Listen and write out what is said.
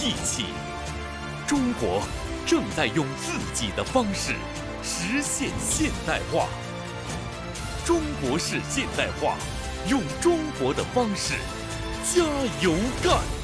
义气。中国正在用自己的方式实现现代化。中国式现代化，用中国的方式加油干！